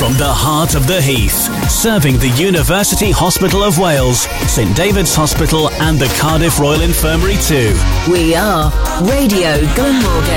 From the heart of the Heath, serving the University Hospital of Wales, St David's Hospital and the Cardiff Royal Infirmary too. We are Radio Glenmorgan.